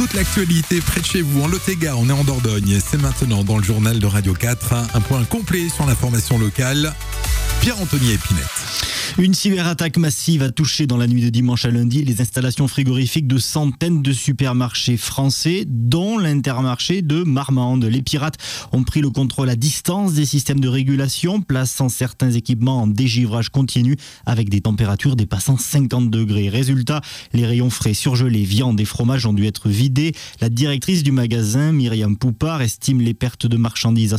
toute l'actualité près de chez vous, en Lot-et-Garonne, on est en Dordogne. C'est maintenant dans le journal de Radio 4, un point complet sur l'information locale. Pierre-Anthony Épinette. Une cyberattaque massive a touché dans la nuit de dimanche à lundi les installations frigorifiques de centaines de supermarchés français, dont l'Intermarché de Marmande. Les pirates ont pris le contrôle à distance des systèmes de régulation, plaçant certains équipements en dégivrage continu avec des températures dépassant 50 degrés. Résultat, les rayons frais, surgelés, viande et fromage ont dû être vidés. La directrice du magasin, Myriam Poupard, estime les pertes de marchandises à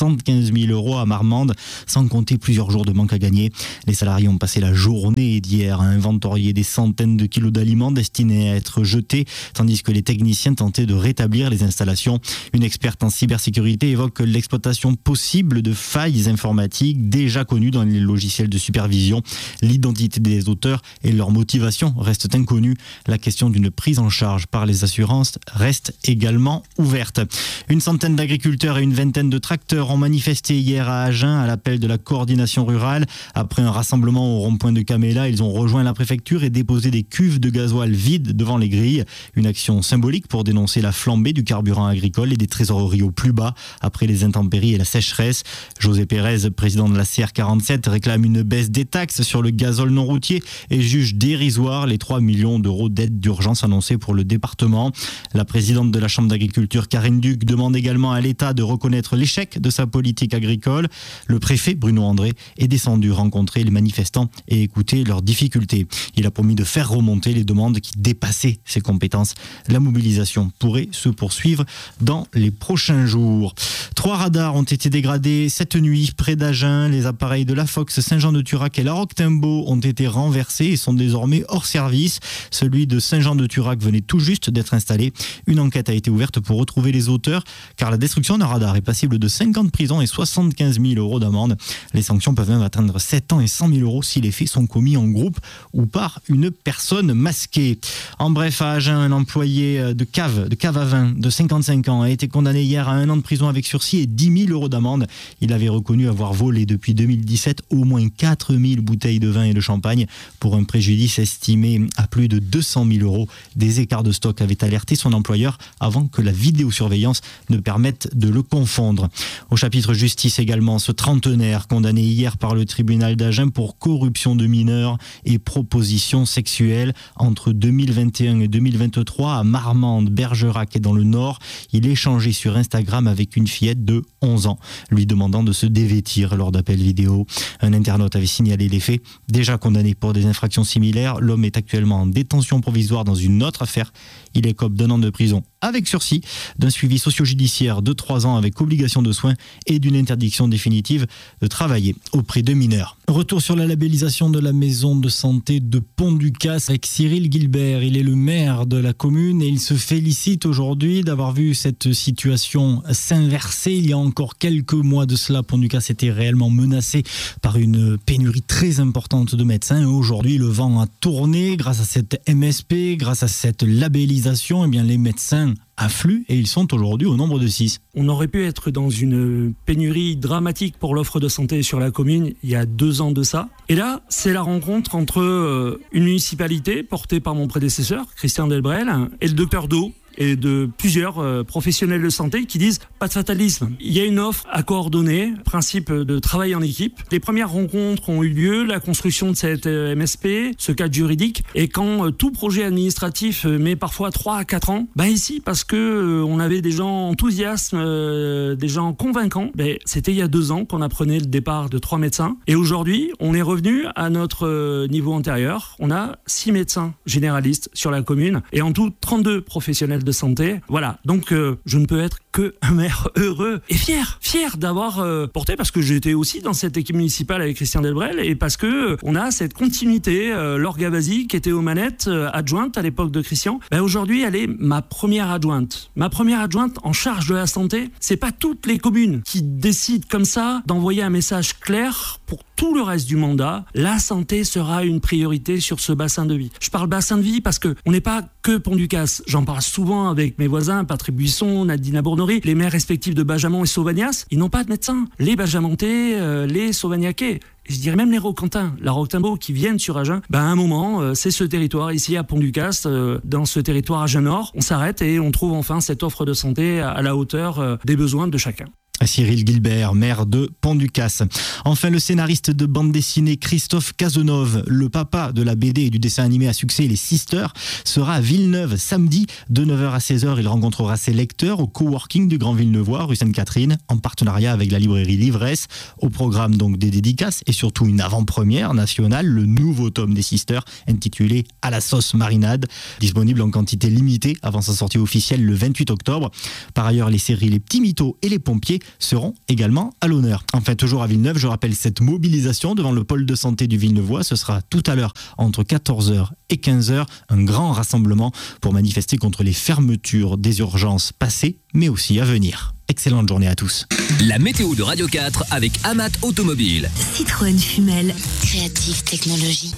75 000 € à Marmande, sans compter plusieurs jours de manque à gagner. Les salariés ont passé la journée d'hier à inventorier des centaines de kilos d'aliments destinés à être jetés, tandis que les techniciens tentaient de rétablir les installations. Une experte en cybersécurité évoque l'exploitation possible de failles informatiques déjà connues dans les logiciels de supervision. L'identité des auteurs et leur motivation restent inconnues. La question d'une prise en charge par les assurances reste également ouverte. Une centaine d'agriculteurs et une vingtaine de tracteurs ont manifesté hier à Agen à l'appel de la coordination rurale. Après un rassemblement au rond-point de Caméla, ils ont rejoint la préfecture et déposé des cuves de gasoil vides devant les grilles. Une action symbolique pour dénoncer la flambée du carburant agricole et des trésoreries au plus bas après les intempéries et la sécheresse. José Pérez, président de la CR47, réclame une baisse des taxes sur le gazole non routier et juge dérisoire les 3 millions d'euros d'aide d'urgence annoncés pour le département. La présidente de la Chambre d'agriculture, Karine Duc, demande également à l'État de reconnaître l'échec de sa politique agricole. Le préfet, Bruno André, est descendu rencontrer les manifestants et écouter leurs difficultés. Il a promis de faire remonter les demandes qui dépassaient ses compétences. La mobilisation pourrait se poursuivre dans les prochains jours. 3 radars ont été dégradés cette nuit près d'Agen. Les appareils de la Fox, Saint-Jean-de-Turac et la Roque-Timbaud ont été renversés et sont désormais hors service. Celui de Saint-Jean-de-Turac venait tout juste d'être installé. Une enquête a été ouverte pour retrouver les auteurs, car la destruction d'un radar est passible de 5 ans de prison et 75 000 € d'amende. Les sanctions peuvent même atteindre 7 ans et 100 000 € si les faits sont commis en groupe ou par une personne masquée. En bref, à Agen, un employé de cave à vin de 55 ans a été condamné hier à 1 an de prison avec sursis et 10 000 € d'amende. Il avait reconnu avoir volé depuis 2017 au moins 4 000 bouteilles de vin et de champagne pour un préjudice estimé à plus de 200 000 €. Des écarts de stock avaient alerté son employeur avant que la vidéosurveillance ne permette de le confondre. Au chapitre justice également, ce trentenaire condamné hier par le tribunal d'Agen pour corruption de mineurs et proposition sexuelle entre 2021 et 2023 à Marmande, Bergerac et dans le Nord. Il échangeait sur Instagram avec une fillette de 11 ans, lui demandant de se dévêtir lors d'appels vidéo. Un internaute avait signalé les faits. Déjà condamné pour des infractions similaires, l'homme est actuellement en détention provisoire dans une autre affaire. Il écope d'1 an de prison avec sursis, d'un suivi socio-judiciaire de 3 ans avec obligation de soins et d'une interdiction définitive de travailler auprès de mineurs. Retour sur la labellisation de la maison de santé de Pont-du-Casse avec Cyril Guilbert. Il est le maire de la commune et il se félicite aujourd'hui d'avoir vu cette situation s'inverser. Il y a encore quelques mois de cela, Pont-du-Casse était réellement menacé par une pénurie très importante de médecins. Et aujourd'hui, le vent a tourné grâce à cette MSP, grâce à cette labellisation. Eh bien, les médecins affluent et ils sont aujourd'hui au nombre de 6. On aurait pu être dans une pénurie dramatique pour l'offre de santé sur la commune il y a 2 ans de ça. Et là, c'est la rencontre entre une municipalité portée par mon prédécesseur, Christian Delbrel, et le docteur d'eau et de plusieurs professionnels de santé qui disent pas de fatalisme. Il y a une offre à coordonner, principe de travail en équipe. Les premières rencontres ont eu lieu, la construction de cette MSP, ce cadre juridique, et quand tout projet administratif met parfois 3 à 4 ans, ici, parce que on avait des gens enthousiastes, des gens convaincants, c'était il y a 2 ans qu'on apprenait le départ de 3 médecins, et aujourd'hui, on est revenu à notre niveau antérieur. On a 6 médecins généralistes sur la commune, et en tout 32 professionnels de santé. Voilà, donc je ne peux être que un maire heureux et fier d'avoir porté, parce que j'étais aussi dans cette équipe municipale avec Christian Delbrel et parce que on a cette continuité. Laure Gavasi, qui était aux manettes, adjointe à l'époque de Christian, aujourd'hui elle est ma première adjointe en charge de la santé. C'est pas toutes les communes qui décident comme ça d'envoyer un message clair pour tout le reste du mandat. La santé sera une priorité sur ce bassin de vie. Je parle bassin de vie parce que on n'est pas que Pont-du-Casse. J'en parle souvent avec mes voisins, Patrick Buisson, Nadine Bourneau. gendarmerie, les maires respectifs de Bajamont et Sauvagnas, ils n'ont pas de médecins. Les Bajamontais, les Sauvagnacais, je dirais même les Roquentins, la Roquetimbo qui viennent sur Agen, à un moment, c'est ce territoire ici à Pont-du-Cast, dans ce territoire Agen-Nord, on s'arrête et on trouve enfin cette offre de santé à la hauteur des besoins de chacun. Cyril Guilbert, maire de Pont-du-Cast. Enfin, le scénariste de bande dessinée Christophe Cazenove, le papa de la BD et du dessin animé à succès Les Sisters, sera à Villeneuve samedi de 9h à 16h. Il rencontrera ses lecteurs au coworking du Grand Villeneuvois, rue Sainte-Catherine, en partenariat avec la librairie Livresse. Au programme donc des dédicaces et surtout une avant-première nationale, le nouveau tome des Sisters intitulé À la sauce marinade, disponible en quantité limitée avant sa sortie officielle le 28 octobre. Par ailleurs, les séries Les Petits Mythos et Les Pompiers seront également à l'honneur. Enfin, toujours à Villeneuve, je rappelle cette mobilisation devant le pôle de santé du Villeneuvois. Ce sera tout à l'heure entre 14h et 15h, un grand rassemblement pour manifester contre les fermetures des urgences passées, mais aussi à venir. Excellente journée à tous. La météo de Radio 4 avec Amat Automobile. Citroën Fumel, Creative Technologies.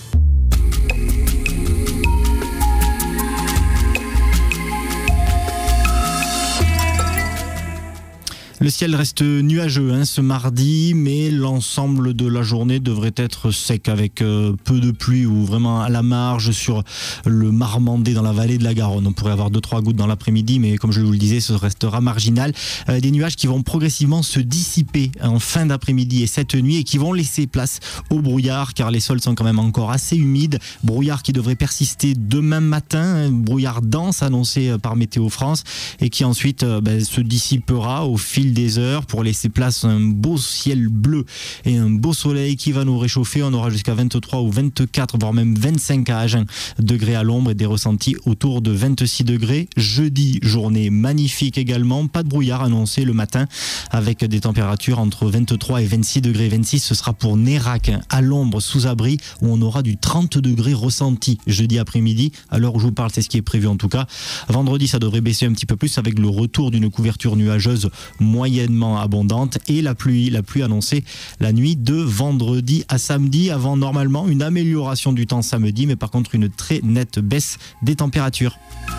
Le ciel reste nuageux ce mardi, mais l'ensemble de la journée devrait être sec avec peu de pluie ou vraiment à la marge sur le Marmandais dans la vallée de la Garonne. On pourrait avoir 2-3 gouttes dans l'après-midi, mais comme je vous le disais, ce restera marginal. Des nuages qui vont progressivement se dissiper en fin d'après-midi et cette nuit et qui vont laisser place au brouillard car les sols sont quand même encore assez humides. Brouillard qui devrait persister demain matin, brouillard dense annoncé par Météo France et qui ensuite se dissipera au fil des heures pour laisser place à un beau ciel bleu et un beau soleil qui va nous réchauffer. On aura jusqu'à 23 ou 24 voire même 25 à Agen degrés à l'ombre et des ressentis autour de 26 degrés. Jeudi, journée magnifique également, pas de brouillard annoncé le matin avec des températures entre 23 et 26 degrés. 26 ce sera pour Nérac à l'ombre sous abri où on aura du 30 degrés ressenti jeudi après-midi. À l'heure où je vous parle, c'est ce qui est prévu en tout cas. Vendredi, ça devrait baisser un petit peu plus avec le retour d'une couverture nuageuse moyennement abondante et la pluie annoncée la nuit de vendredi à samedi avant normalement une amélioration du temps samedi mais par contre une très nette baisse des températures.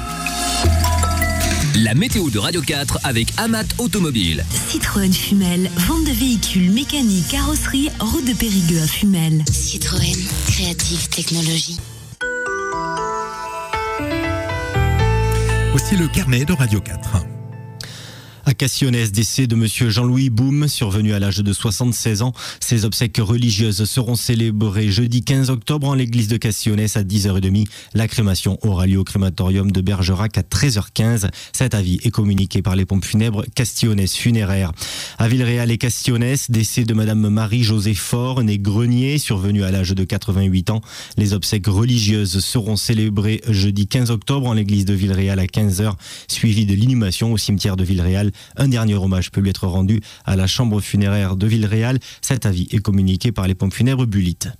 La météo de Radio 4 avec Amat Automobile. Citroën Fumel, vente de véhicules mécaniques, carrosserie, route de Périgueux à Fumel. Citroën, Creative Technologies. Voici le carnet de Radio 4. À Cassionnès, décès de monsieur Jean-Louis Boum, survenu à l'âge de 76 ans. Ses obsèques religieuses seront célébrées jeudi 15 octobre en l'église de Cassionnès à 10h30. La crémation aura lieu au crématorium de Bergerac à 13h15. Cet avis est communiqué par les pompes funèbres Castionnès Funéraires. À Villeréal et Castionnès, décès de madame Marie-Josée Faure, née Grenier, survenue à l'âge de 88 ans. Les obsèques religieuses seront célébrées jeudi 15 octobre en l'église de Villeréal à 15h, suivi de l'inhumation au cimetière de Villeréal. Un dernier hommage peut lui être rendu à la chambre funéraire de Villeréal. Cet avis est communiqué par les pompes funèbres Bullitt.